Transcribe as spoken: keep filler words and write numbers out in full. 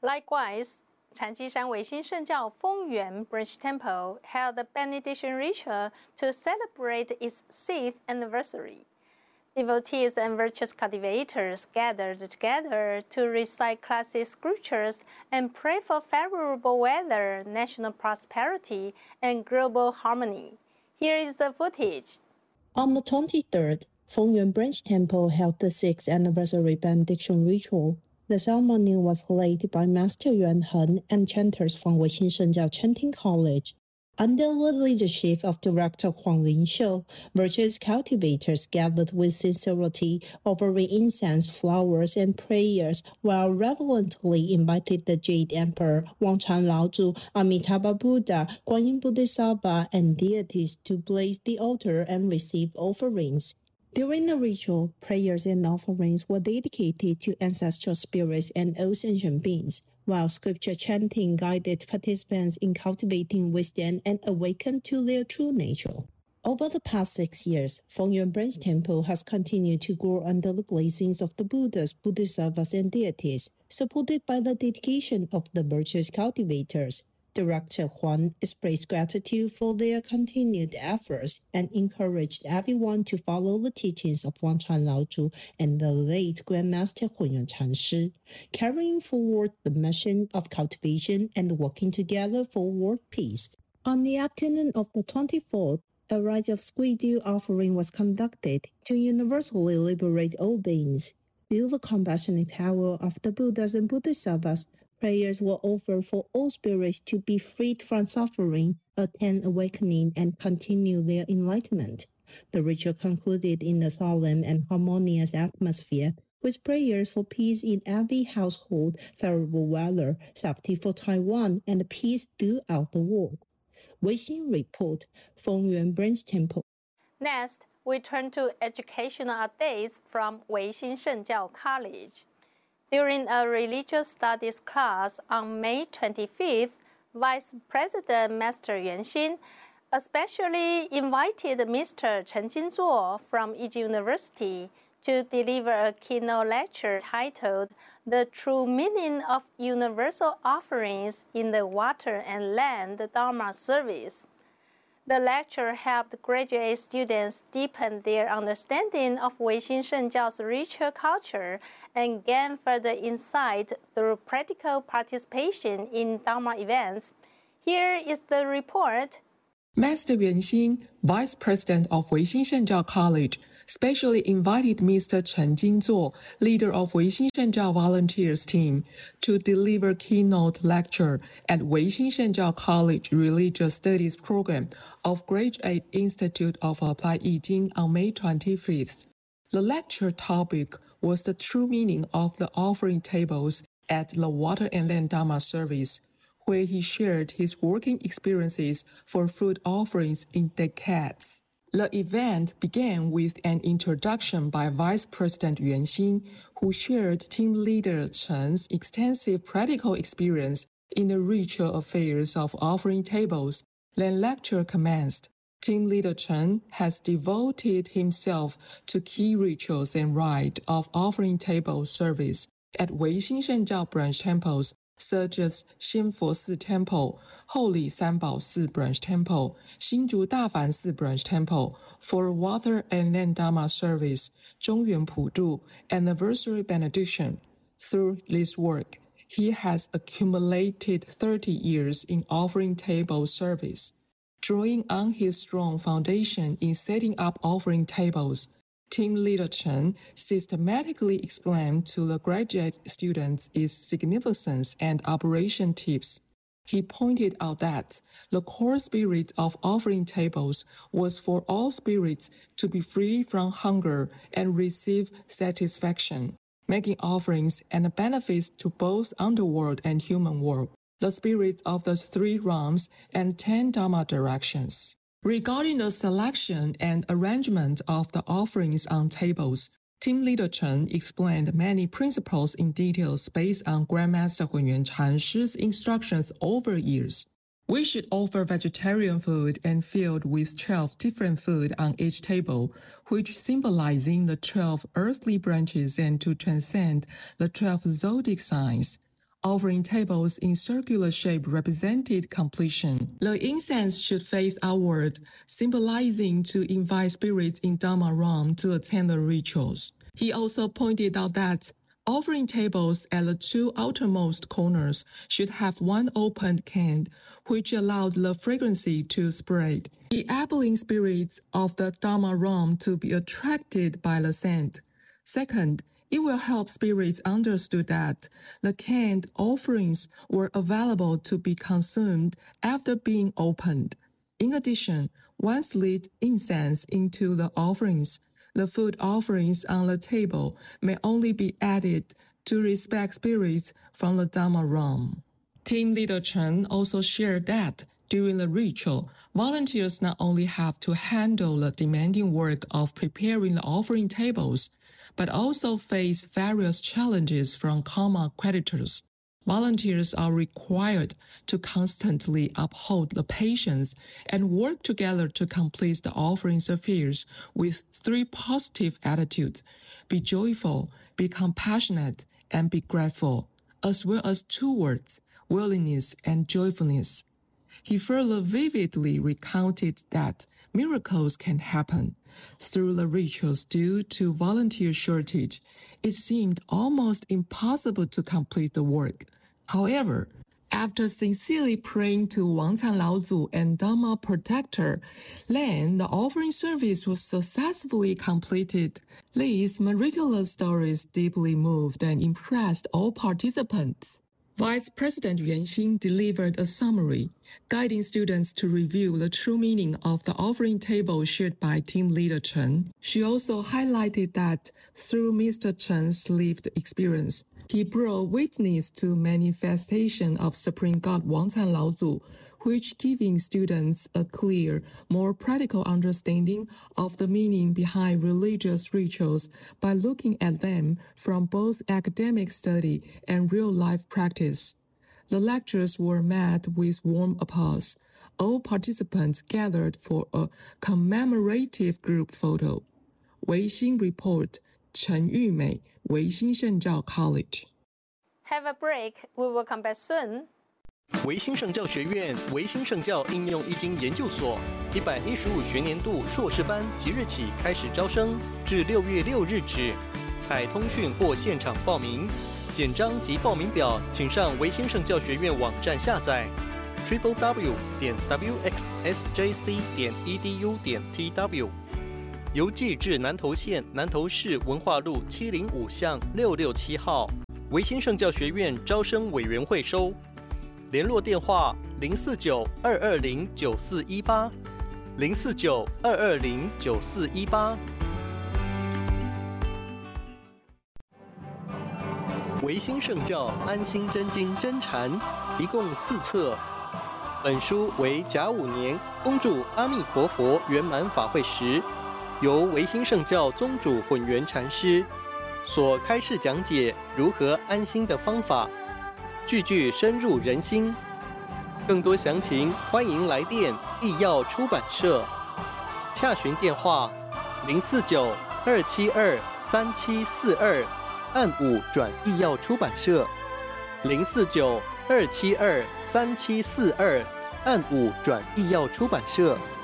Likewise, Chanjishan Weixin Shengjiao Fengyuan Branch Temple held a benediction ritual to celebrate its sixth anniversary. Devotees and virtuous cultivators gathered together to recite classic scriptures and pray for favorable weather, national prosperity, and global harmony. Here is the footage. On the twenty-third, Fengyuan Branch Temple held the sixth anniversary benediction ritual. The ceremony was led by Master Yuan Heng and chanters from Weixin Shengjiao Chanting College. Under the leadership of Director Huang Linxiu, virtuous cultivators gathered with sincerity, offering incense, flowers, and prayers, while reverently invited the Jade Emperor, Wangshan Laozhu, Amitabha Buddha, Guanyin Bodhisattva, and deities to blaze the altar and receive offerings. During the ritual, prayers and offerings were dedicated to ancestral spirits and all sentient beings, while scripture chanting guided participants in cultivating wisdom and awaken to their true nature. Over the past six years, Fengyuan Branch Temple has continued to grow under the blessings of the Buddhas, Bodhisattvas, and deities, supported by the dedication of the virtuous cultivators. Director Huang expressed gratitude for their continued efforts and encouraged everyone to follow the teachings of Wangshan Laozhu and the late Grandmaster Hunyuan Chanshi, carrying forward the mission of cultivation and working together for world peace. On the afternoon of the twenty-fourth, a rite of squid-dew offering was conducted to universally liberate all beings. Through the compassionate power of the Buddhas and Bodhisattvas, prayers were offered for all spirits to be freed from suffering, attain awakening, and continue their enlightenment. The ritual concluded in a solemn and harmonious atmosphere, with prayers for peace in every household, favorable weather, safety for Taiwan, and peace throughout the world. Weixin Report, Fengyuan Branch Temple. Next, we turn to educational updates from Weixin Shengjiao College. During a religious studies class on May twenty-fifth, Vice President Master Yuan Xin especially invited Mister Chen Jinzuo from Yizhi University to deliver a keynote lecture titled The True Meaning of Universal Offerings in the Water and Land Dharma Service. The lecture helped graduate students deepen their understanding of Weixin Shengjiao's ritual culture and gain further insight through practical participation in Dharma events. Here is the report. Master Yuan Xin, Vice President of Weixin Shengjiao College, specially invited Mister Chen Jinzuo, leader of Weixin Shengjiao Volunteers team, to deliver keynote lecture at Weixin Shengjiao College Religious Studies Program of Graduate Institute of Applied Yijing on May twenty-fifth. The lecture topic was the true meaning of the offering tables at the Water and Land Dharma Service, where he shared his working experiences for food offerings in decades. The event began with an introduction by Vice President Yuan Xin, who shared team leader Chen's extensive practical experience in the ritual affairs of offering tables. Then lecture commenced. Team leader Chen has devoted himself to key rituals and rite of offering table service at Weixin Shengjiao branch temples such as Xianfo Si Temple, Holy Sanbao Si Branch Temple, Xinzhu Dafan Si Branch Temple, for Water and Land Dharma Service, Zhongyuan Pudu Anniversary Benediction. Through this work, he has accumulated thirty years in offering table service. Drawing on his strong foundation in setting up offering tables, Team leader Chen systematically explained to the graduate students its significance and operation tips. He pointed out that the core spirit of offering tables was for all spirits to be free from hunger and receive satisfaction, making offerings and benefits to both underworld and human world, the spirits of the three realms and ten Dharma directions. Regarding the selection and arrangement of the offerings on tables, Team leader Chen explained many principles in details based on Grandmaster Hunyuan Chanshi's instructions over years. We should offer vegetarian food and filled with twelve different food on each table, which symbolizing the twelve earthly branches and to transcend the twelve zodiac signs. Offering tables in circular shape represented completion. The incense should face outward, symbolizing to invite spirits in Dharma realm to attend the rituals. He also pointed out that offering tables at the two outermost corners should have one opened can, which allowed the fragrancy to spread, enabling spirits of the Dharma realm to be attracted by the scent. Second, it will help spirits understood that the canned offerings were available to be consumed after being opened. In addition, once lit incense into the offerings, the food offerings on the table may only be added to respect spirits from the Dharma realm. Team leader Chen also shared that during the ritual, volunteers not only have to handle the demanding work of preparing the offering tables, but also face various challenges from karma creditors. Volunteers are required to constantly uphold the patience and work together to complete the offerings affairs with three positive attitudes: be joyful, be compassionate, and be grateful, as well as two words, willingness and joyfulness. He further vividly recounted that miracles can happen. Through the rituals due to volunteer shortage, it seemed almost impossible to complete the work. However, after sincerely praying to Wangcan Laozu and Dharma Protector, then the offering service was successfully completed. These miraculous stories deeply moved and impressed all participants. Vice President Yuan Xing delivered a summary, guiding students to review the true meaning of the offering table shared by team leader Chen. She also highlighted that through Mister Chen's lived experience, he bore witness to manifestation of Supreme God Wangcan Laozu, which giving students a clear, more practical understanding of the meaning behind religious rituals by looking at them from both academic study and real-life practice. The lectures were met with warm applause. All participants gathered for a commemorative group photo. Weixin Report, Chen Yumei, Weixin Shengjiao College. Have a break. We will come back soon. 维新圣教学院维新圣教应用易经研究所一百一十五学年度硕士班即日起开始招生，至六月六日止，采通讯或现场报名。简章及报名表请上维新圣教学院网站下载 ：triple w 点 w x s j c 点 e d u 点 t w。邮寄至南投县南投市文化路七零五巷六六七号，维新圣教学院招生委员会收。 联络电话：零四九二二零九四一八，零四九二二零九四一八。维新圣教安心真经真禅，一共四册。本书为甲午年恭祝阿弥陀佛圆满法会时，由维新圣教宗主混元禅师所开示讲解如何安心的方法。 句句深入人心，更多详情欢迎来电易药出版社，洽询电话零四九二七二三七四二，按五转易药出版社，零四九二七二三七四二，按五转易药出版社。